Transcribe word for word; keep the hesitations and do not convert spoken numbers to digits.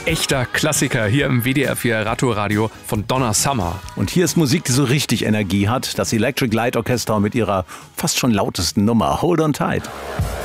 echter Klassiker hier im W D R vier Radioradio von Donna Summer. Und hier ist Musik, die so richtig Energie hat. Das Electric Light Orchestra mit ihrer fast schon lautesten Nummer Hold on Tight.